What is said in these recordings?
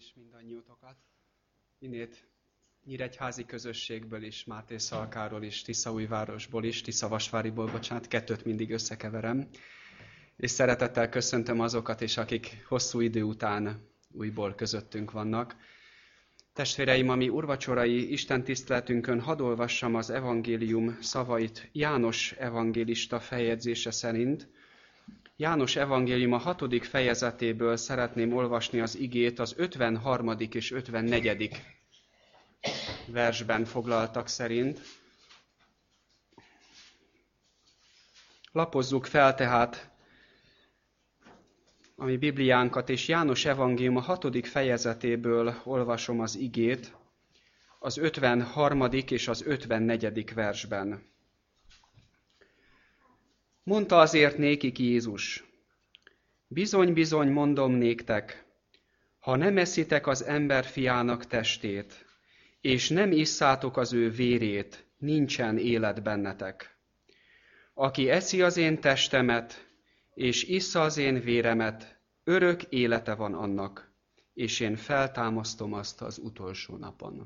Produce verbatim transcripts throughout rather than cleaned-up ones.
is mindannyiótokat. Innét Nyíregyházi közösségből is, Máté Szalkáról is, Tiszaújvárosból is, Tiszavasváriból, bocsánat, kettőt mindig összekeverem. És szeretettel köszöntöm azokat is, akik hosszú idő után újból közöttünk vannak. Testvéreim, a mi urvacsorai istentiszteletünkön hadd olvassam az evangélium szavait János evangélista feljegyzése szerint. János evangélium a hatodik fejezetéből szeretném olvasni az igét az ötvenharmadik és ötvennegyedik versben foglaltak szerint. Lapozzuk fel tehát a mi Bibliánkat, és János evangélium a hatodik fejezetéből olvasom az igét az ötvenharmadik és az ötvennegyedik versben. Mondta azért nékik Jézus: bizony-bizony mondom néktek, ha nem eszitek az emberfiának testét, és nem isszátok az ő vérét, nincsen élet bennetek. Aki eszi az én testemet, és issza az én véremet, örök élete van annak, és én feltámasztom azt az utolsó napon.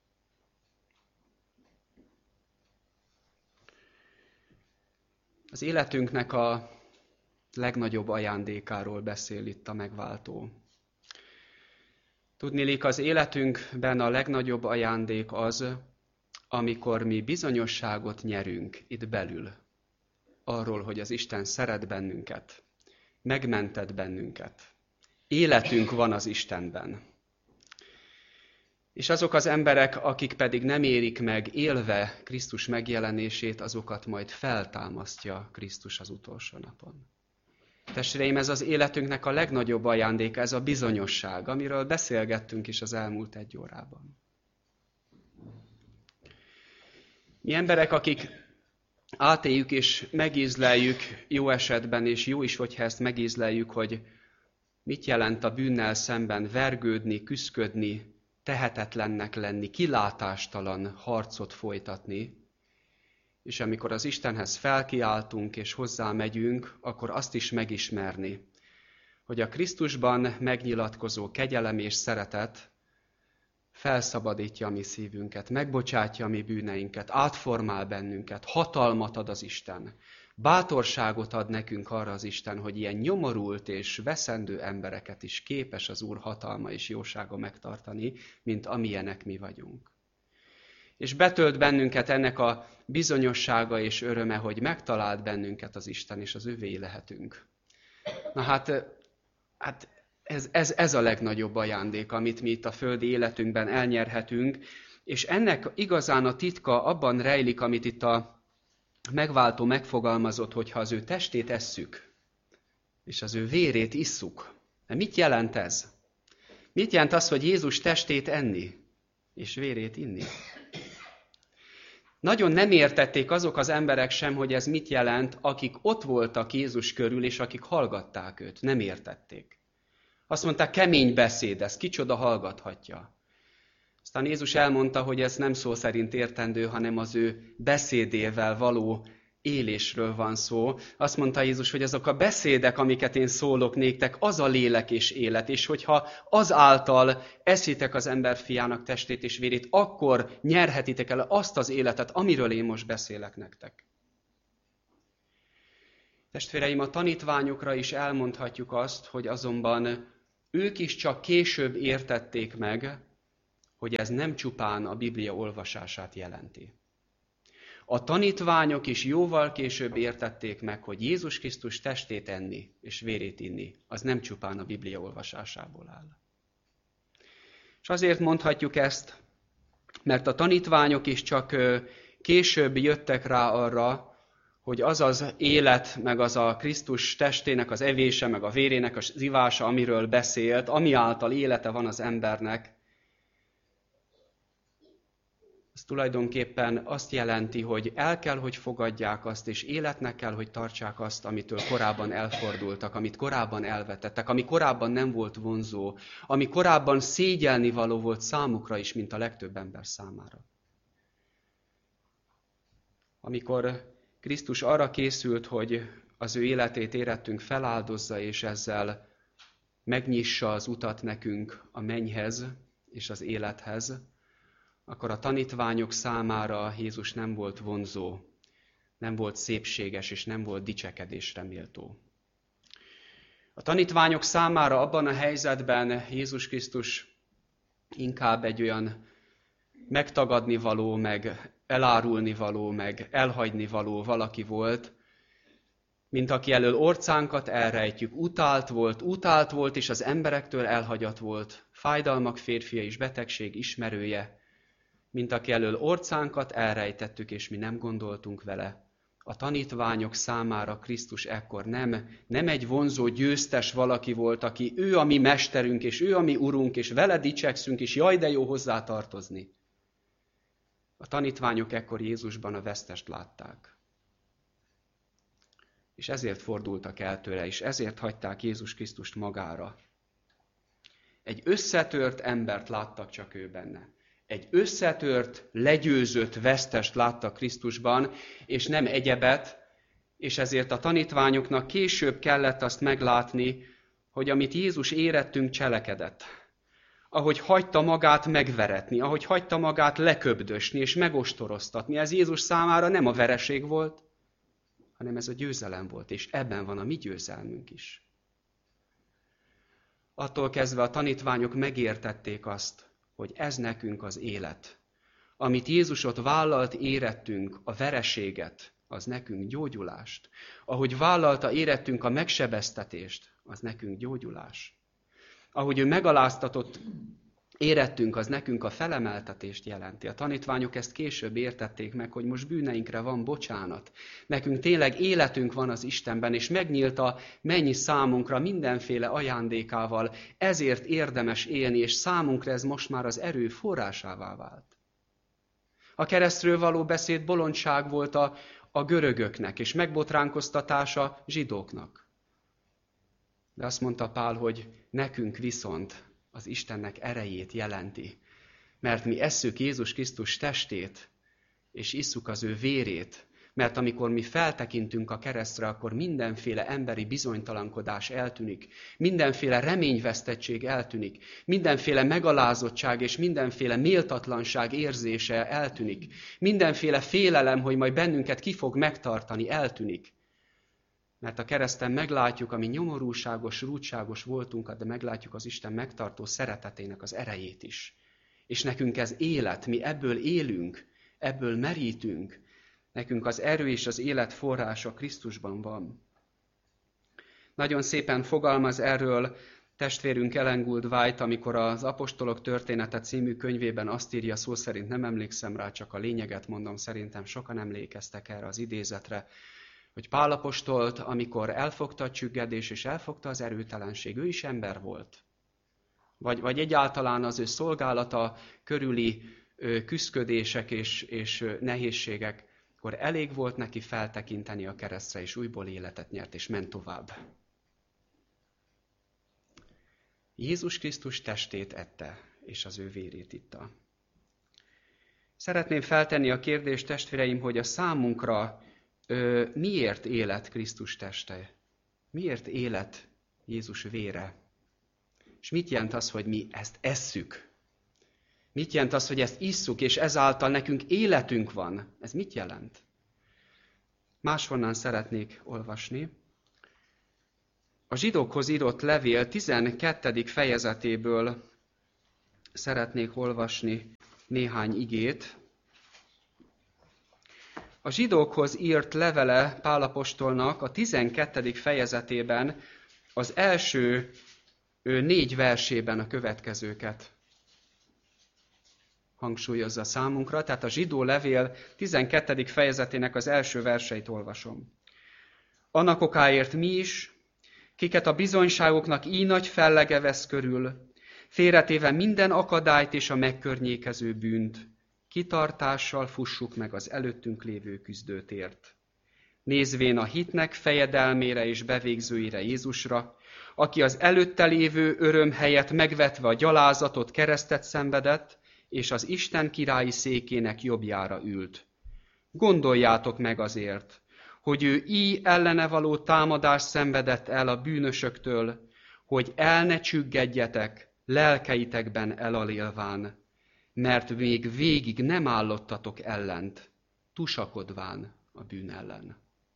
Az életünknek a legnagyobb ajándékáról beszél itt a megváltó. Tudniillik, az életünkben a legnagyobb ajándék az, amikor mi bizonyosságot nyerünk itt belül, arról, hogy az Isten szeret bennünket, megmentett bennünket. Életünk van az Istenben. És azok az emberek, akik pedig nem érik meg élve Krisztus megjelenését, azokat majd feltámasztja Krisztus az utolsó napon. Testvéreim, ez az életünknek a legnagyobb ajándéka, ez a bizonyosság, amiről beszélgettünk is az elmúlt egy órában. Mi emberek, akik átéljük és megízleljük jó esetben, és jó is, hogyha ezt megízleljük, hogy mit jelent a bűnnel szemben vergődni, küszködni, tehetetlennek lenni, kilátástalan harcot folytatni, és amikor az Istenhez felkiáltunk és hozzá megyünk, akkor azt is megismerni, hogy a Krisztusban megnyilatkozó kegyelem és szeretet felszabadítja a mi szívünket, megbocsátja a mi bűneinket, átformál bennünket, hatalmat ad az Isten, bátorságot ad nekünk arra az Isten, hogy ilyen nyomorult és veszendő embereket is képes az Úr hatalma és jósága megtartani, mint amilyenek mi vagyunk. És betölt bennünket ennek a bizonyossága és öröme, hogy megtalált bennünket az Isten, és az övé lehetünk. Na hát, hát ez, ez, ez a legnagyobb ajándék, amit mi itt a földi életünkben elnyerhetünk, és ennek igazán a titka abban rejlik, amit itt a megváltó megfogalmazott, hogyha az ő testét esszük, és az ő vérét isszuk. De mit jelent ez? Mit jelent az, hogy Jézus testét enni, és vérét inni? Nagyon nem értették azok az emberek sem, hogy ez mit jelent, akik ott voltak Jézus körül, és akik hallgatták őt. Nem értették. Azt mondták, kemény beszéd, ez kicsoda hallgathatja. Aztán Jézus elmondta, hogy ez nem szó szerint értendő, hanem az ő beszédével való élésről van szó. Azt mondta Jézus, hogy azok a beszédek, amiket én szólok néktek, az a lélek és élet, és hogyha azáltal eszitek az emberfiának testét és vérét, akkor nyerhetitek el azt az életet, amiről én most beszélek nektek. Testvéreim, a tanítványokra is elmondhatjuk azt, hogy azonban ők is csak később értették meg, hogy ez nem csupán a Biblia olvasását jelenti. A tanítványok is jóval később értették meg, hogy Jézus Krisztus testét enni és vérét inni, az nem csupán a Biblia olvasásából áll. És azért mondhatjuk ezt, mert a tanítványok is csak később jöttek rá arra, hogy az az élet, meg az a Krisztus testének az evése, meg a vérének az ivása, amiről beszélt, ami által élete van az embernek, ez tulajdonképpen azt jelenti, hogy el kell, hogy fogadják azt, és életnek kell, hogy tartsák azt, amitől korábban elfordultak, amit korábban elvetettek, ami korábban nem volt vonzó, ami korábban szégyelnivaló volt számukra is, mint a legtöbb ember számára. Amikor Krisztus arra készült, hogy az ő életét érettünk feláldozza, és ezzel megnyissa az utat nekünk a mennyhez és az élethez, akkor a tanítványok számára Jézus nem volt vonzó, nem volt szépséges és nem volt dicsekedésre méltó. A tanítványok számára abban a helyzetben Jézus Krisztus inkább egy olyan megtagadni való, meg elárulni való, meg elhagyni való valaki volt, mint aki elől orcánkat elrejtjük. Utált volt, utált volt, és az emberektől elhagyat volt. Fájdalmak férfia és betegség ismerője, mint aki elől orcánkat elrejtettük, és mi nem gondoltunk vele. A tanítványok számára Krisztus ekkor nem, nem egy vonzó győztes valaki volt, aki ő a mi mesterünk, és ő a mi urunk, és vele dicsekszünk, és jaj, de jó hozzá tartozni. A tanítványok ekkor Jézusban a vesztest látták. És ezért fordultak el tőle, és ezért hagyták Jézus Krisztust magára. Egy összetört embert láttak csak ő benne. Egy összetört, legyőzött vesztest láttak Krisztusban, és nem egyebet, és ezért a tanítványoknak később kellett azt meglátni, hogy amit Jézus érettünk cselekedett, ahogy hagyta magát megveretni, ahogy hagyta magát leköbdösni és megostoroztatni, ez Jézus számára nem a vereség volt, hanem ez a győzelem volt, és ebben van a mi győzelmünk is. Attól kezdve a tanítványok megértették azt, hogy ez nekünk az élet. Amit Jézus ott vállalt, érettünk, a vereséget, az nekünk gyógyulást. Ahogy vállalta, érettünk a megsebeztetést, az nekünk gyógyulás. Ahogy ő megaláztatott, érettünk, az nekünk a felemeltetést jelenti. A tanítványok ezt később értették meg, hogy most bűneinkre van bocsánat. Nekünk tényleg életünk van az Istenben, és megnyílt a mennyi számunkra mindenféle ajándékával. Ezért érdemes élni, és számunkra ez most már az erő forrásává vált. A keresztről való beszéd bolondság volt a, a görögöknek, és megbotránkoztatása zsidóknak. De azt mondta Pál, hogy nekünk viszont az Istennek erejét jelenti. Mert mi esszük Jézus Krisztus testét, és isszuk az ő vérét. Mert amikor mi feltekintünk a keresztre, akkor mindenféle emberi bizonytalankodás eltűnik. Mindenféle reményvesztettség eltűnik. Mindenféle megalázottság és mindenféle méltatlanság érzése eltűnik. Mindenféle félelem, hogy majd bennünket ki fog megtartani, eltűnik. Mert a kereszten meglátjuk, ami nyomorúságos, rúdságos voltunk, de meglátjuk az Isten megtartó szeretetének az erejét is. És nekünk ez élet, mi ebből élünk, ebből merítünk. Nekünk az erő és az élet forrása Krisztusban van. Nagyon szépen fogalmaz erről testvérünk Ellen Gould White, amikor az Apostolok története című könyvében azt írja, szó szerint nem emlékszem rá, csak a lényeget mondom, szerintem sokan emlékeztek erre az idézetre, hogy Pál apostolt, amikor elfogta a csüggedés és elfogta az erőtelenség, ő is ember volt. Vagy, vagy egyáltalán az ő szolgálata körüli ö, küszködések és, és nehézségek, akkor elég volt neki feltekinteni a keresztre, és újból életet nyert, és ment tovább. Jézus Krisztus testét ette, és az ő vérét itta. Szeretném feltenni a kérdést, testvéreim, hogy a számunkra ö, miért élet Krisztus teste? Miért élet Jézus vére? És mit jelent az, hogy mi ezt esszük? Mit jelent az, hogy ezt isszuk, és ezáltal nekünk életünk van? Ez mit jelent? Máshonnan szeretnék olvasni. A zsidókhoz írott levél tizenkettedik fejezetéből szeretnék olvasni néhány igét. A zsidókhoz írt levele Pál apostolnak a tizenkettedik fejezetében az első négy versében a következőket hangsúlyozza számunkra. Tehát a zsidó levél tizenkettedik fejezetének az első verseit olvasom. Annak okáért mi is, kiket a bizonyságoknak így nagy fellege vesz körül, félretéve minden akadályt és a megkörnyékező bűnt, kitartással fussuk meg az előttünk lévő küzdőtért. Nézvén a hitnek fejedelmére és bevégzőire Jézusra, aki az előtte lévő öröm helyett megvetve a gyalázatot keresztet szenvedett, és az Isten királyi székének jobbjára ült. Gondoljátok meg azért, hogy ő így ellene való támadást szenvedett el a bűnösöktől, hogy el ne csüggedjetek lelkeitekben elalélván, mert még végig nem állottatok ellent, tusakodván a bűn ellen.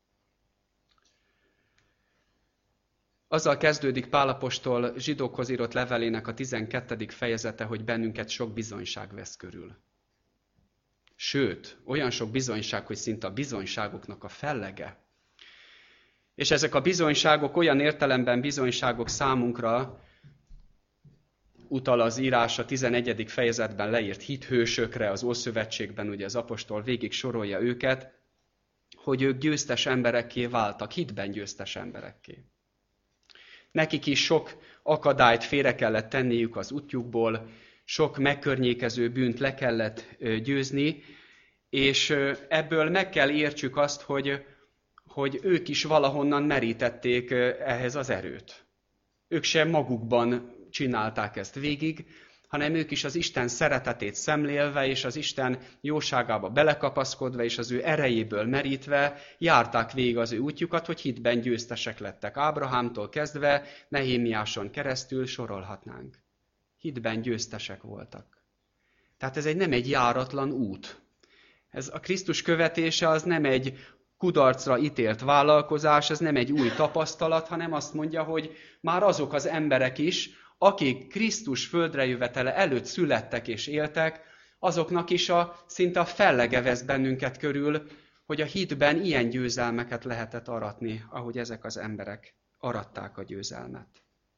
Azzal kezdődik Pál apostol zsidókhoz írott levelének a tizenkettedik fejezete, hogy bennünket sok bizonyság vesz körül. Sőt, olyan sok bizonyság, hogy szinte a bizonyságoknak a fellege. És ezek a bizonyságok olyan értelemben bizonyságok számunkra, utal az írás a tizenegyedik fejezetben leírt hithősökre, az Ószövetségben ugye az apostol végig sorolja őket, hogy ők győztes emberekké váltak, hitben győztes emberekké. Nekik is sok akadályt félre kellett tenniük az útjukból, sok megkörnyékező bűnt le kellett győzni, és ebből meg kell értsük azt, hogy, hogy ők is valahonnan merítették ehhez az erőt. Ők sem magukban csinálták ezt végig, hanem ők is az Isten szeretetét szemlélve, és az Isten jóságába belekapaszkodva, és az ő erejéből merítve járták végig az ő útjukat, hogy hitben győztesek lettek. Ábrahámtól kezdve, Nehémiáson keresztül sorolhatnánk. Hitben győztesek voltak. Tehát ez egy, nem egy járatlan út. Ez a Krisztus követése az nem egy kudarcra ítélt vállalkozás, ez nem egy új tapasztalat, hanem azt mondja, hogy már azok az emberek is, akik Krisztus földre jövetele előtt születtek és éltek, azoknak is a, szinte a fellege vesz bennünket körül, hogy a hitben ilyen győzelmeket lehetett aratni, ahogy ezek az emberek aratták a győzelmet.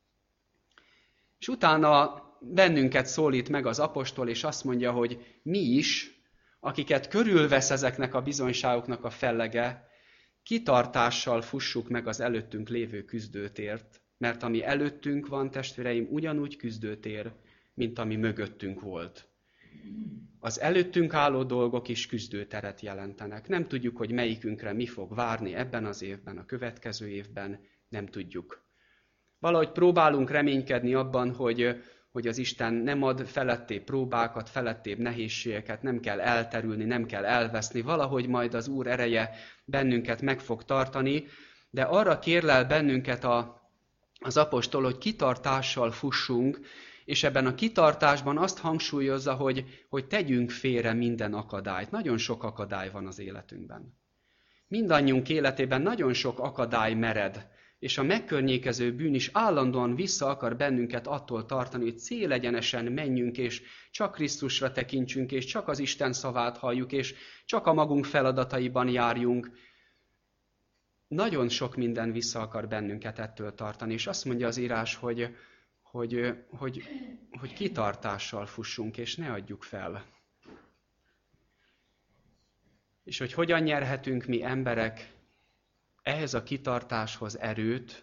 És utána bennünket szólít meg az apostol, és azt mondja, hogy mi is, akiket körülvesz ezeknek a bizonyságoknak a fellege, kitartással fussuk meg az előttünk lévő küzdőtért, mert ami előttünk van, testvéreim, ugyanúgy küzdőtér, mint ami mögöttünk volt. Az előttünk álló dolgok is küzdőteret jelentenek. Nem tudjuk, hogy melyikünkre mi fog várni ebben az évben, a következő évben, nem tudjuk. Valahogy próbálunk reménykedni abban, hogy, hogy az Isten nem ad felettébb próbákat, felettébb nehézségeket, nem kell elterülni, nem kell elveszni, valahogy majd az Úr ereje bennünket meg fog tartani, de arra kérlel bennünket a az apostol, hogy kitartással fussunk, és ebben a kitartásban azt hangsúlyozza, hogy, hogy tegyünk félre minden akadályt. Nagyon sok akadály van az életünkben. Mindannyiunk életében nagyon sok akadály mered, és a megkörnyékező bűn is állandóan vissza akar bennünket attól tartani, hogy célegyenesen menjünk, és csak Krisztusra tekintsünk, és csak az Isten szavát halljuk, és csak a magunk feladataiban járjunk. Nagyon sok minden vissza akar bennünket ettől tartani, és azt mondja az írás, hogy, hogy, hogy, hogy kitartással fussunk, és ne adjuk fel. És hogy hogyan nyerhetünk mi emberek ehhez a kitartáshoz erőt,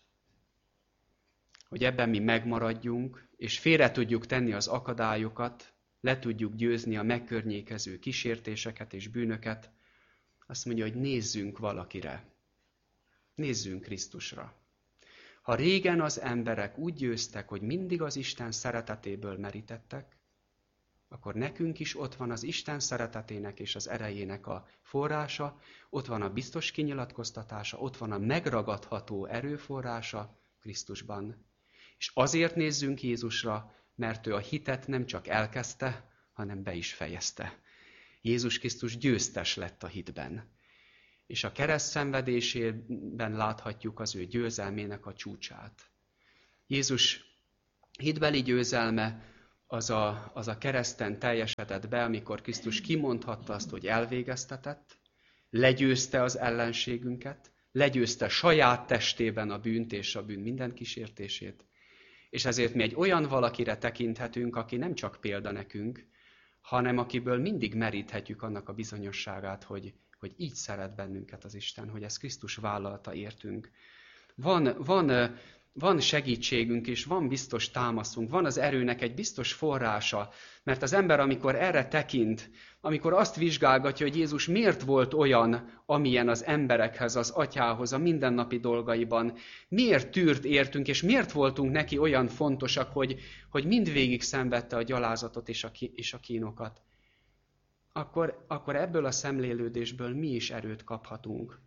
hogy ebben mi megmaradjunk, és félre tudjuk tenni az akadályokat, le tudjuk győzni a megkörnyékező kísértéseket és bűnöket, azt mondja, hogy nézzünk valakire. Nézzünk Krisztusra. Ha régen az emberek úgy győztek, hogy mindig az Isten szeretetéből merítettek, akkor nekünk is ott van az Isten szeretetének és az erejének a forrása, ott van a biztos kinyilatkoztatása, ott van a megragadható erőforrása Krisztusban. És azért nézzünk Jézusra, mert ő a hitet nem csak elkezdte, hanem be is fejezte. Jézus Krisztus győztes lett a hitben. És a kereszt szenvedésében láthatjuk az ő győzelmének a csúcsát. Jézus hitbeli győzelme az a, az a kereszten teljesedett be, amikor Krisztus kimondhatta azt, hogy elvégeztetett, legyőzte az ellenségünket, legyőzte saját testében a bűnt és a bűn minden kísértését, és ezért mi egy olyan valakire tekinthetünk, aki nem csak példa nekünk, hanem akiből mindig meríthetjük annak a bizonyosságát, hogy, hogy így szeret bennünket az Isten, hogy ezt Krisztus vállalta értünk. Van, van, van segítségünk és van biztos támaszunk, van az erőnek egy biztos forrása, mert az ember, amikor erre tekint, amikor azt vizsgálgatja, hogy Jézus miért volt olyan, amilyen az emberekhez, az atyához, a mindennapi dolgaiban, miért tűrt értünk, és miért voltunk neki olyan fontosak, hogy, hogy mindvégig szenvedte a gyalázatot és a, és a kínokat, akkor, akkor ebből a szemlélődésből mi is erőt kaphatunk.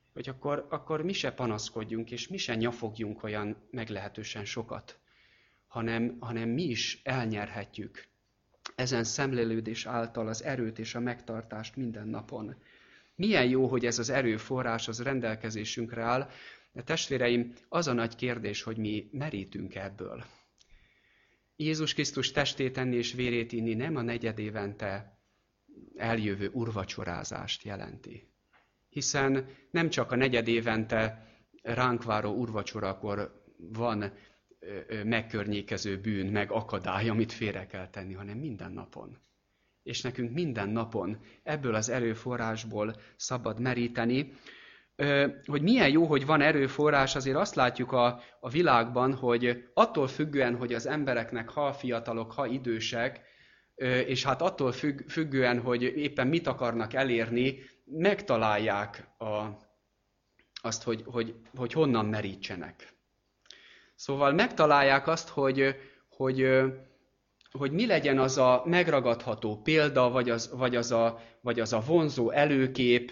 hogy akkor, akkor mi se panaszkodjunk, és mi se nyafogjunk olyan meglehetősen sokat, hanem, hanem mi is elnyerhetjük ezen szemlélődés által az erőt és a megtartást minden napon. Milyen jó, hogy ez az erőforrás az rendelkezésünkre áll, de testvéreim, az a nagy kérdés, hogy mi merítünk ebből. Jézus Krisztus testét enni és vérét inni nem a negyedévente eljövő urvacsorázást jelenti. Hiszen nem csak a negyedévente ránk váró urvacsorakor van megkörnyékező bűn, meg akadály, amit félre kell tenni, hanem minden napon. És nekünk minden napon ebből az erőforrásból szabad meríteni. Hogy milyen jó, hogy van erőforrás, azért azt látjuk a, a világban, hogy attól függően, hogy az embereknek ha fiatalok, ha idősek, és hát attól függ, függően, hogy éppen mit akarnak elérni, megtalálják a, azt, hogy, hogy, hogy honnan merítsenek. Szóval megtalálják azt, hogy, hogy, hogy mi legyen az a megragadható példa, vagy az, vagy az, a, vagy az a vonzó előkép,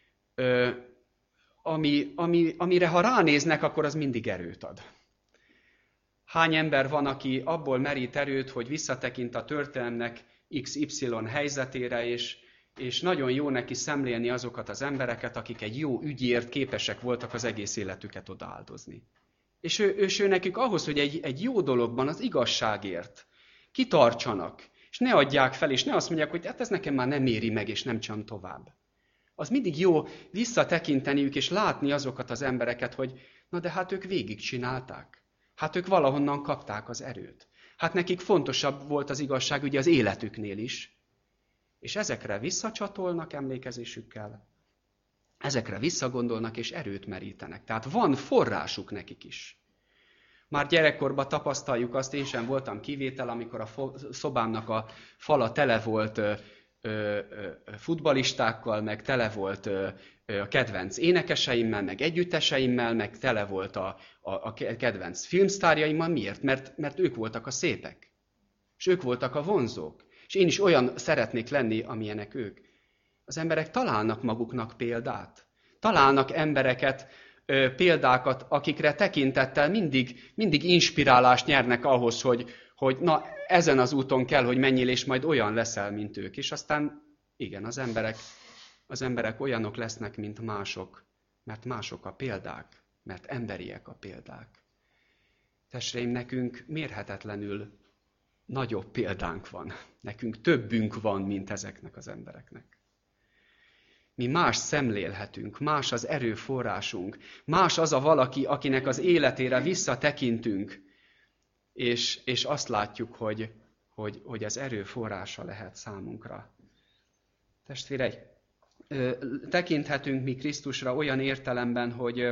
ami, ami, amire ha ránéznek, akkor az mindig erőt ad. Hány ember van, aki abból merít erőt, hogy visszatekint a történelemnek iksz ipszilon helyzetére, és, és nagyon jó neki szemlélni azokat az embereket, akik egy jó ügyért képesek voltak az egész életüket odaáldozni. És ő, ő, ő nekik ahhoz, hogy egy, egy jó dologban az igazságért kitartsanak, és ne adják fel, és ne azt mondják, hogy hát ez nekem már nem éri meg, és nem csinálom tovább. Az mindig jó visszatekinteniük, és látni azokat az embereket, hogy na de hát ők végigcsinálták. Hát ők valahonnan kapták az erőt. Hát nekik fontosabb volt az igazság ugye az életüknél is. És ezekre visszacsatolnak emlékezésükkel, ezekre visszagondolnak és erőt merítenek. Tehát van forrásuk nekik is. Már gyerekkorban tapasztaljuk azt, én sem voltam kivétel, amikor a szobámnak a fala tele volt ö, ö, futballistákkal, meg tele volt ö, a kedvenc énekeseimmel, meg együtteseimmel, meg tele volt a, a, a kedvenc filmsztárjaimmal. Miért? Mert, mert ők voltak a szépek. És ők voltak a vonzók. És én is olyan szeretnék lenni, amilyenek ők. Az emberek találnak maguknak példát. Találnak embereket, ö, példákat, akikre tekintettel mindig, mindig inspirálást nyernek ahhoz, hogy, hogy na, ezen az úton kell, hogy menjél, és majd olyan leszel, mint ők. És aztán igen, az emberek, az emberek olyanok lesznek, mint mások, mert mások a példák, mert emberiek a példák. Testvéreim, nekünk mérhetetlenül nagyobb példánk van. Nekünk többünk van, mint ezeknek az embereknek. Mi más szemlélhetünk, más az erőforrásunk, más az a valaki, akinek az életére visszatekintünk, és, és azt látjuk, hogy, hogy, hogy ez erőforrása lehet számunkra. Testvérek, tekinthetünk mi Krisztusra olyan értelemben, hogy,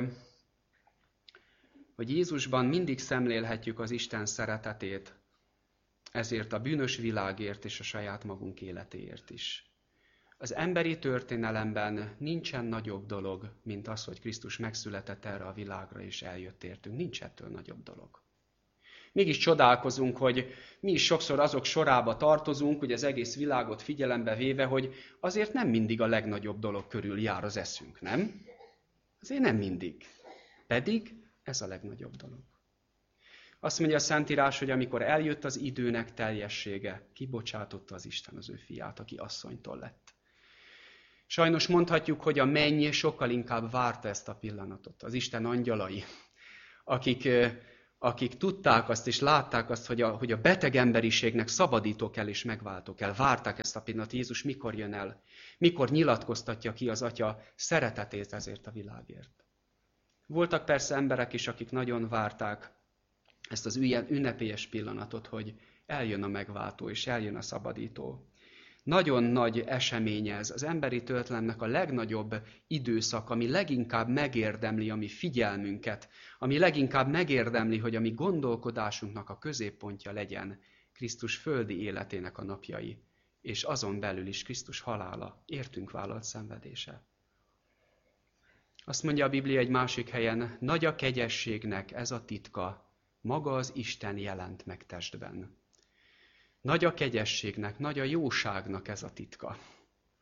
hogy Jézusban mindig szemlélhetjük az Isten szeretetét, ezért a bűnös világért és a saját magunk életéért is. Az emberi történelemben nincsen nagyobb dolog, mint az, hogy Krisztus megszületett erre a világra és eljött értünk. Nincs ettől nagyobb dolog. Mégis csodálkozunk, hogy mi is sokszor azok sorába tartozunk, hogy az egész világot figyelembe véve, hogy azért nem mindig a legnagyobb dolog körül jár az eszünk, nem? Azért nem mindig. Pedig ez a legnagyobb dolog. Azt mondja a Szentírás, hogy amikor eljött az időnek teljessége, kibocsátotta az Isten az ő fiát, aki asszonytól lett. Sajnos mondhatjuk, hogy a menny sokkal inkább várta ezt a pillanatot. Az Isten angyalai, akik, akik tudták azt és látták azt, hogy a, hogy a beteg emberiségnek szabadító kell és megváltó kell. Várták ezt a pillanatot. Jézus mikor jön el? Mikor nyilatkoztatja ki az Atya szeretetét ezért a világért? Voltak persze emberek is, akik nagyon várták ezt az ünnepélyes pillanatot, hogy eljön a megváltó és eljön a szabadító. Nagyon nagy esemény ez, az emberi történelemnek a legnagyobb időszak, ami leginkább megérdemli a mi figyelmünket, ami leginkább megérdemli, hogy a mi gondolkodásunknak a középpontja legyen Krisztus földi életének a napjai, és azon belül is Krisztus halála, értünk vállalt szenvedése. Azt mondja a Biblia egy másik helyen, nagy a kegyességnek ez a titka, maga az Isten jelent meg testben. Nagy a kegyességnek, nagy a jóságnak ez a titka.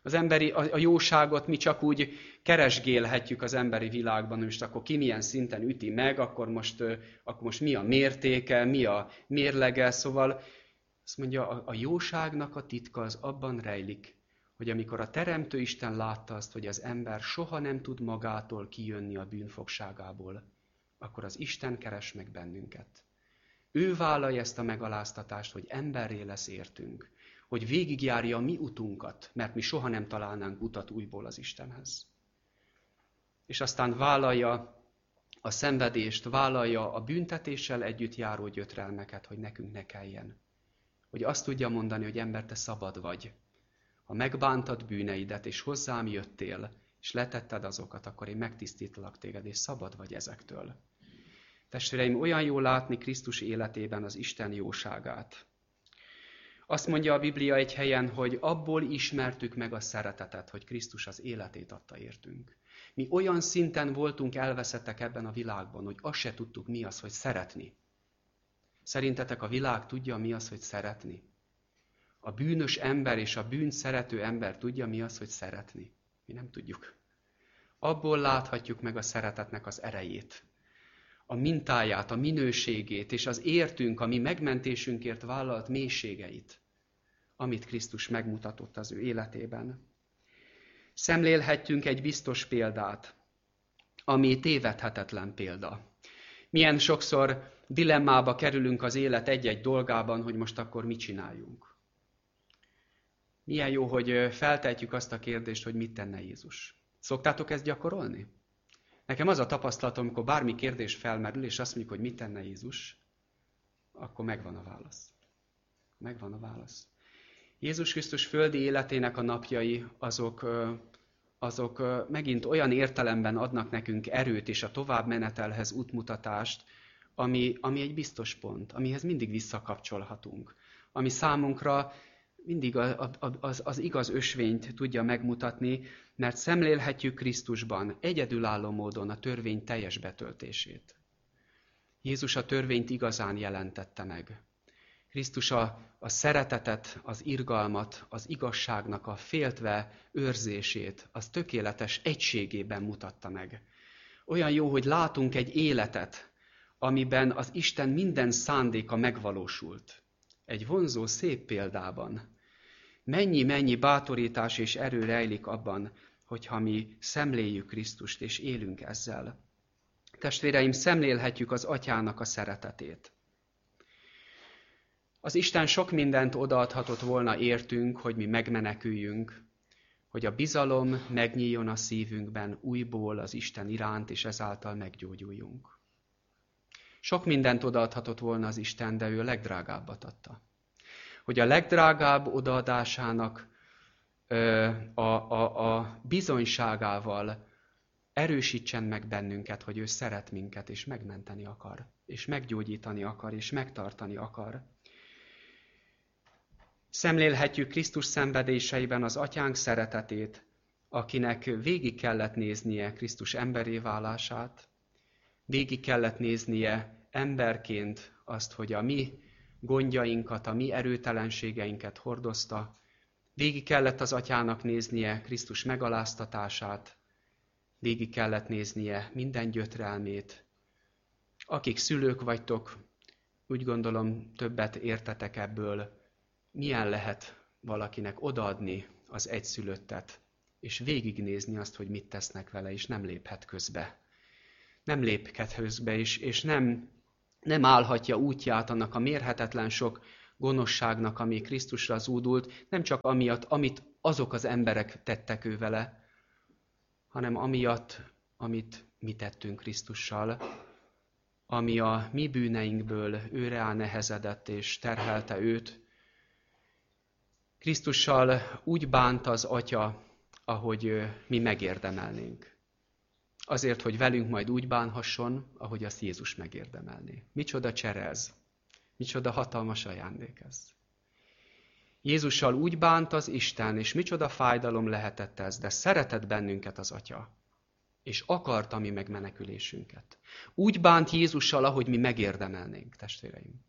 Az emberi, a, a jóságot mi csak úgy keresgélhetjük az emberi világban, hogy most akkor ki milyen szinten üti meg, akkor most, akkor most mi a mértéke, mi a mérlege, szóval azt mondja, a, a jóságnak a titka az abban rejlik, hogy amikor a Teremtő Isten látta azt, hogy az ember soha nem tud magától kijönni a bűnfogságából, akkor az Isten keres meg bennünket. Ő vállalja ezt a megaláztatást, hogy emberré lesz értünk, hogy végigjárja a mi utunkat, mert mi soha nem találnánk utat újból az Istenhez. És aztán vállalja a szenvedést, vállalja a büntetéssel együtt járó gyötrelmeket, hogy nekünk ne kelljen. Hogy azt tudja mondani, hogy ember, te szabad vagy. Ha megbántad bűneidet, és hozzám jöttél, és letetted azokat, akkor én megtisztítalak téged, és szabad vagy ezektől. Testvéreim, olyan jó látni Krisztus életében az Isten jóságát. Azt mondja a Biblia egy helyen, hogy abból ismertük meg a szeretetet, hogy Krisztus az életét adta értünk. Mi olyan szinten voltunk elveszettek ebben a világban, hogy azt se tudtuk, mi az, hogy szeretni. Szerintetek a világ tudja, mi az, hogy szeretni? A bűnös ember és a bűnt szerető ember tudja, mi az, hogy szeretni? Mi nem tudjuk. Abból láthatjuk meg a szeretetnek az erejét, a mintáját, a minőségét, és az értünk, a mi megmentésünkért vállalt mélységeit, amit Krisztus megmutatott az ő életében. Szemlélhetünk egy biztos példát, ami tévedhetetlen példa. Milyen sokszor dilemmába kerülünk az élet egy-egy dolgában, hogy most akkor mit csináljunk. Milyen jó, hogy feltehetjük azt a kérdést, hogy mit tenne Jézus. Szoktátok ezt gyakorolni? Nekem az a tapasztalatom, amikor bármi kérdés felmerül, és azt mondjuk, hogy mit tenne Jézus, akkor megvan a válasz. Megvan a válasz. Jézus Krisztus földi életének a napjai, azok, azok megint olyan értelemben adnak nekünk erőt és a továbbmenetelhez útmutatást, ami, ami egy biztos pont, amihez mindig visszakapcsolhatunk. Ami számunkra mindig az, az igaz ösvényt tudja megmutatni, mert szemlélhetjük Krisztusban egyedülálló módon a törvény teljes betöltését. Jézus a törvényt igazán jelentette meg. Krisztus a, a szeretetet, az irgalmat, az igazságnak a féltve őrzését, az tökéletes egységében mutatta meg. Olyan jó, hogy látunk egy életet, amiben az Isten minden szándéka megvalósult. Egy vonzó, szép példában. Mennyi-mennyi bátorítás és erő rejlik abban, hogyha mi szemléljük Krisztust és élünk ezzel. Testvéreim, szemlélhetjük az Atyának a szeretetét. Az Isten sok mindent odaadhatott volna értünk, hogy mi megmeneküljünk, hogy a bizalom megnyíljon a szívünkben újból az Isten iránt, és ezáltal meggyógyuljunk. Sok mindent odaadhatott volna az Isten, de ő a legdrágábbat adta. Hogy a legdrágább odaadásának a, a, a bizonyságával erősítsen meg bennünket, hogy ő szeret minket, és megmenteni akar, és meggyógyítani akar, és megtartani akar. Szemlélhetjük Krisztus szenvedéseiben az Atyánk szeretetét, akinek végig kellett néznie Krisztus emberé válását, végig kellett néznie emberként azt, hogy a mi gondjainkat, a mi erőtelenségeinket hordozta, végig kellett az Atyának néznie Krisztus megaláztatását, végig kellett néznie minden gyötrelmét. Akik szülők vagytok, úgy gondolom többet értetek ebből, milyen lehet valakinek odaadni az egyszülöttet, és végignézni azt, hogy mit tesznek vele, és nem léphet közbe. Nem léphet közbe, és, és nem, nem állhatja útját annak a mérhetetlen sok gonoszságnak, ami Krisztusra zúdult, nem csak amiatt, amit azok az emberek tettek ő vele, hanem amiatt, amit mi tettünk Krisztussal, ami a mi bűneinkből őre á nehezedett és terhelte őt. Krisztussal úgy bánt az Atya, ahogy mi megérdemelnénk. Azért, hogy velünk majd úgy bánhasson, ahogy azt Jézus megérdemelné. Micsoda csere ez! Micsoda hatalmas ajándék ez! Jézussal úgy bánt az Isten, és micsoda fájdalom lehetett ez, de szeretett bennünket az Atya, és akarta mi megmenekülésünket. Úgy bánt Jézussal, ahogy mi megérdemelnénk, testvéreim.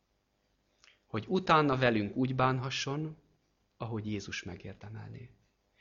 Hogy utána velünk úgy bánhasson, ahogy Jézus megérdemelné.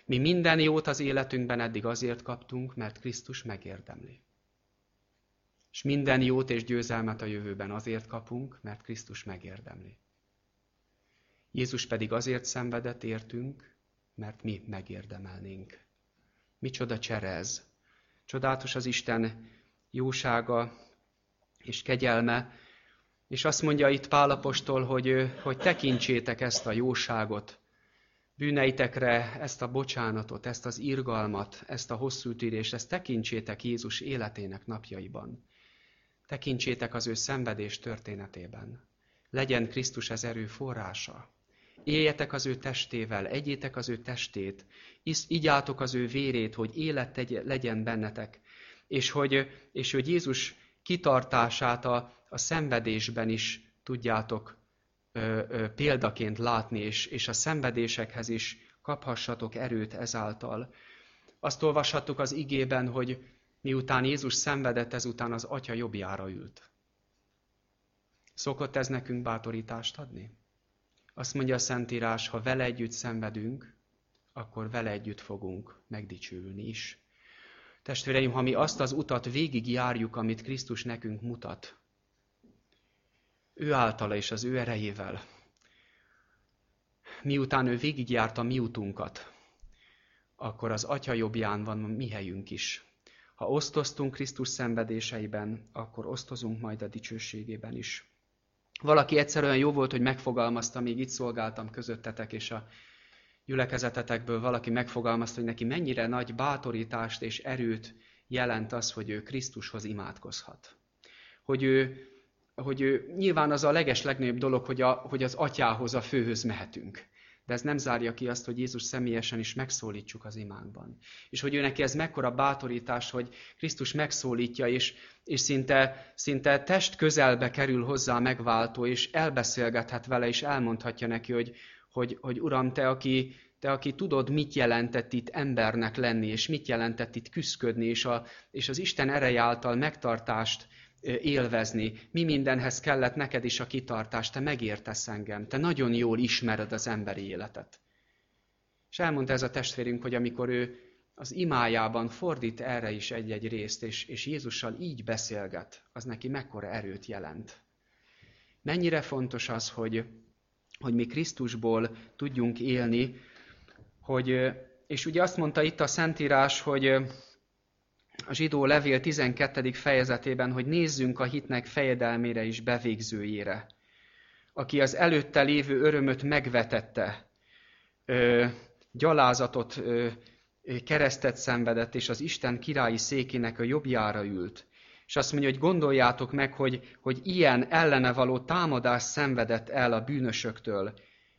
Mi minden jót az életünkben eddig azért kaptunk, mert Krisztus megérdemli. És minden jót és győzelmet a jövőben azért kapunk, mert Krisztus megérdemli. Jézus pedig azért szenvedett értünk, mert mi megérdemelnénk. Micsoda csere ez! Csodálatos az Isten jósága és kegyelme, és azt mondja itt Pál apostol, hogy, hogy tekintsétek ezt a jóságot, bűneitekre ezt a bocsánatot, ezt az irgalmat, ezt a hosszú tűrést, ezt tekintsétek Jézus életének napjaiban. Tekintsétek az ő szenvedés történetében. Legyen Krisztus az erő forrása. Éljetek az ő testével, egyétek az ő testét, igyátok az ő vérét, hogy élet legyen bennetek, és hogy, és hogy Jézus kitartását a, a szenvedésben is tudjátok ö, ö, példaként látni, és, és a szenvedésekhez is kaphassatok erőt ezáltal. Azt olvashattuk az igében, hogy miután Jézus szenvedett, ezután az Atya jobbjára ült. Szokott ez nekünk bátorítást adni? Azt mondja a Szentírás, ha vele együtt szenvedünk, akkor vele együtt fogunk megdicsülni is. Testvéreim, ha mi azt az utat végigjárjuk, amit Krisztus nekünk mutat, ő általa és az ő erejével, miután ő végigjárta mi utunkat, akkor az Atya jobbján van mi helyünk is. Ha osztoztunk Krisztus szenvedéseiben, akkor osztozunk majd a dicsőségében is. Valaki egyszer olyan jó volt, hogy megfogalmazta, még itt szolgáltam közöttetek, és a gyülekezetetekből valaki megfogalmazta, hogy neki mennyire nagy bátorítást és erőt jelent az, hogy ő Krisztushoz imádkozhat. Hogy ő, hogy ő nyilván az a leges legnagyobb dolog, hogy, a, hogy az Atyához, a Főhöz mehetünk. De ez nem zárja ki azt, hogy Jézus személyesen is megszólítsuk az imánkban. És hogy ő neki ez mekkora bátorítás, hogy Krisztus megszólítja, és, és szinte, szinte test közelbe kerül hozzá a megváltó, és elbeszélgethet vele, és elmondhatja neki, hogy, hogy, hogy Uram, te aki, te, aki tudod, mit jelentett itt embernek lenni, és mit jelentett itt küszködni, és, a, és az Isten ereje által megtartást élvezni. Mi mindenhez kellett neked is a kitartás, te megértesz engem, te nagyon jól ismered az emberi életet. És elmondta ez a testvérünk, hogy amikor ő az imájában fordít erre is egy-egy részt, és, és Jézussal így beszélget, az neki mekkora erőt jelent. Mennyire fontos az, hogy, hogy mi Krisztusból tudjunk élni, hogy, és ugye azt mondta itt a Szentírás, hogy a zsidó levél tizenkettedik fejezetében, hogy nézzünk a hitnek fejedelmére és bevégzőjére, aki az előtte lévő örömöt megvetette, ö, gyalázatot, ö, keresztet szenvedett, és az Isten királyi székének a jobbjára ült. És azt mondja, hogy gondoljátok meg, hogy, hogy ilyen ellene való támadást szenvedett el a bűnösöktől,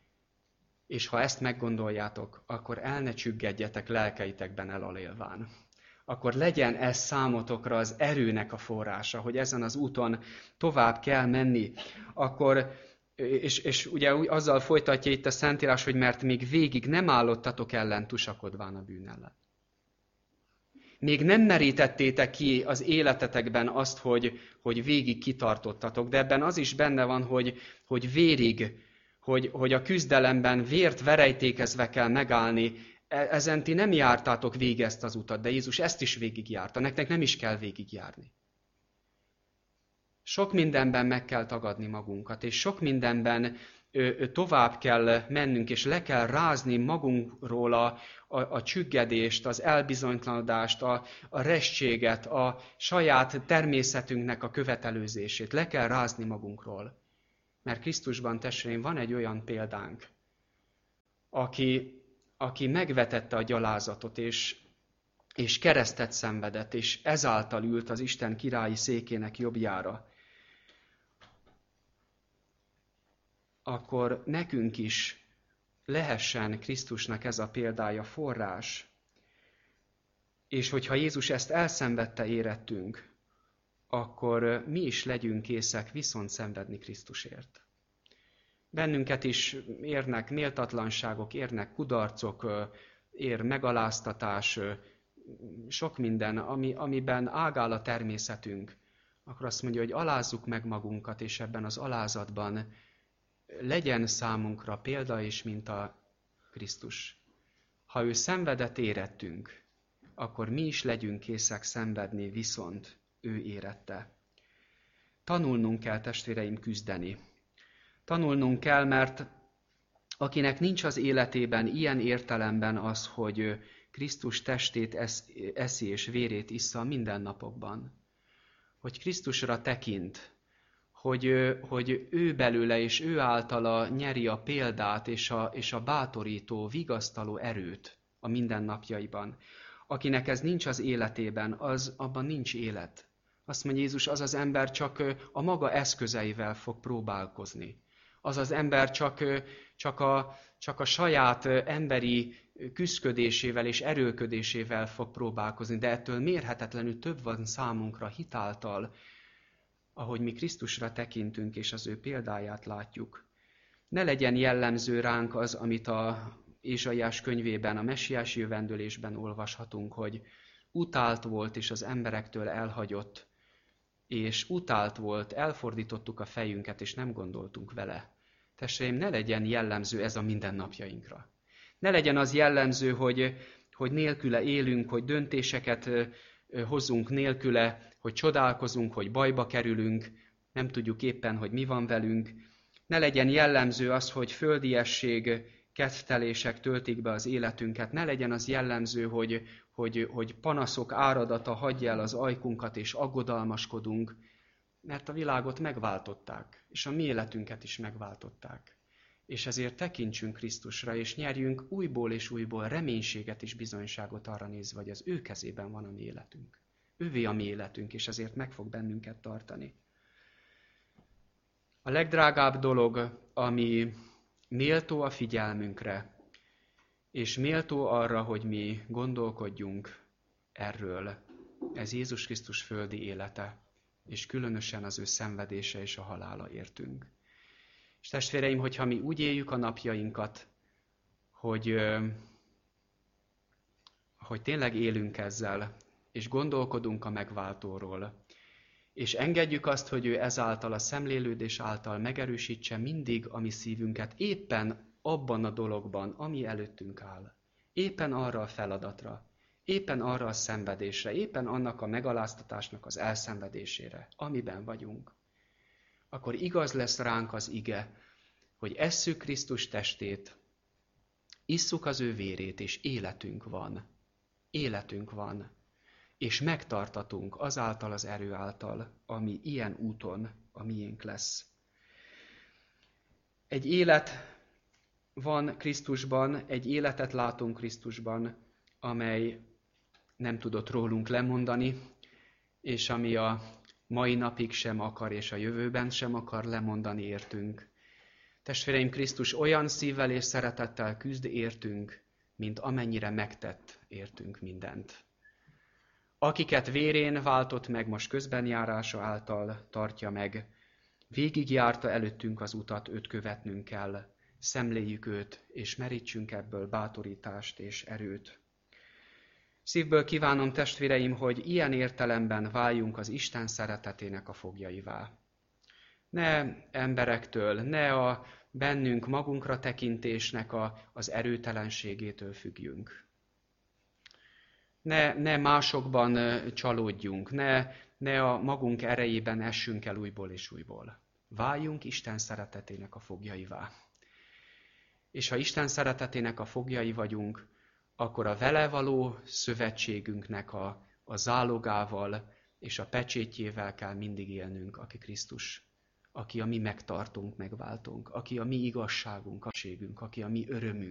és ha ezt meggondoljátok, akkor el ne csüggedjetek lelkeitekben elalélván. Akkor legyen ez számotokra az erőnek a forrása, hogy ezen az úton tovább kell menni. Akkor, és, és ugye azzal folytatja itt a Szentírás, hogy mert még végig nem állottatok ellen tusakodván a bűn ellen. Még nem merítettétek ki az életetekben azt, hogy, hogy végig kitartottatok, de ebben az is benne van, hogy, hogy vérig, hogy, hogy a küzdelemben vért verejtékezve kell megállni. Ezen ti nem jártátok végig ezt az utat, de Jézus ezt is végigjárta, nektek nem is kell végigjárni. Sok mindenben meg kell tagadni magunkat, és sok mindenben ö, tovább kell mennünk, és le kell rázni magunkról a, a, a csüggedést, az elbizonytalanodást, a, a rességet, a saját természetünknek a követelőzését. Le kell rázni magunkról. Mert Krisztusban, testvéreim, van egy olyan példánk, aki, aki megvetette a gyalázatot, és, és keresztet szenvedett, és ezáltal ült az Isten királyi székének jobbjára. Akkor nekünk is lehessen Krisztusnak ez a példája, forrás. És hogyha Jézus ezt elszenvedte érettünk, akkor mi is legyünk készek viszont szenvedni Krisztusért. Bennünket is érnek méltatlanságok, érnek kudarcok, ér megaláztatás, sok minden, ami, amiben ágál a természetünk. Akkor azt mondja, hogy alázzuk meg magunkat, és ebben az alázatban legyen számunkra példa és minta Krisztus. ha ő szenvedett érettünk, akkor mi is legyünk készek szenvedni, viszont ő érette. Tanulnunk kell, testvéreim, küzdeni. Tanulnunk kell, mert akinek nincs az életében ilyen értelemben az, hogy Krisztus testét eszi és vérét issza mindennapokban, hogy Krisztusra tekint, hogy, hogy ő belőle és ő általa nyeri a példát és a, és a bátorító, vigasztaló erőt a mindennapjaiban. Akinek ez nincs az életében, az abban nincs élet. Azt mondja Jézus, az az ember csak a maga eszközeivel fog próbálkozni. Az az ember csak, csak, a, csak a saját emberi küszködésével és erőlködésével fog próbálkozni, de ettől mérhetetlenül több van számunkra hitáltal, ahogy mi Krisztusra tekintünk és az ő példáját látjuk. Ne legyen jellemző ránk az, amit a Ézsaiás könyvében, a messiás jövendőlésben olvashatunk, hogy utált volt és az emberektől elhagyott, és utált volt, elfordítottuk a fejünket, és nem gondoltunk vele. Testvéreim, ne legyen jellemző ez a mindennapjainkra. Ne legyen az jellemző, hogy, hogy nélküle élünk, hogy döntéseket hozzunk nélküle, hogy csodálkozunk, hogy bajba kerülünk, nem tudjuk éppen, hogy mi van velünk. Ne legyen jellemző az, hogy földiesség, kedvtelések töltik be az életünket. Ne legyen az jellemző, hogy, hogy, hogy panaszok áradata hagyja el az ajkunkat, és aggodalmaskodunk, mert a világot megváltották, és a mi életünket is megváltották. És ezért tekintsünk Krisztusra, és nyerjünk újból és újból reménységet és bizonyságot arra nézve, hogy az ő kezében van a mi életünk. Ővé a mi életünk, és ezért meg fog bennünket tartani. A legdrágább dolog, ami méltó a figyelmünkre, és méltó arra, hogy mi gondolkodjunk erről, ez Jézus Krisztus földi élete, és különösen az ő szenvedése és a halála értünk. És testvéreim, hogyha mi úgy éljük a napjainkat, hogy, hogy tényleg élünk ezzel, és gondolkodunk a megváltóról, és engedjük azt, hogy ő ezáltal a szemlélődés által megerősítse mindig a mi szívünket, éppen abban a dologban, ami előttünk áll. Éppen arra a feladatra, éppen arra a szenvedésre, éppen annak a megaláztatásnak az elszenvedésére, amiben vagyunk. Akkor igaz lesz ránk az ige, hogy esszük Krisztus testét, isszuk az ő vérét, és életünk van. Életünk van. És megtartatunk azáltal az erő által, ami ilyen úton a miénk lesz. Egy élet van Krisztusban, egy életet látunk Krisztusban, amely nem tudott rólunk lemondani, és ami a mai napig sem akar, és a jövőben sem akar lemondani értünk. Testvéreim, Krisztus olyan szívvel és szeretettel küzd értünk, mint amennyire megtett értünk mindent. Akiket vérén váltott meg, most közbenjárása által tartja meg, végigjárta előttünk az utat, őt követnünk kell, szemléljük őt, és merítsünk ebből bátorítást és erőt. Szívből kívánom, testvéreim, hogy ilyen értelemben váljunk az Isten szeretetének a fogjaivá. Ne emberektől, ne a bennünk magunkra tekintésnek a, az erőtelenségétől függjünk. Ne, ne másokban csalódjunk, ne, ne a magunk erejében essünk el újból és újból. Váljunk Isten szeretetének a fogjaivá. És ha Isten szeretetének a fogjai vagyunk, akkor a vele való szövetségünknek a, a zálogával és a pecsétjével kell mindig élnünk, aki Krisztus, aki a mi megtartunk, megváltunk, aki a mi igazságunk, aki a mi örömünk.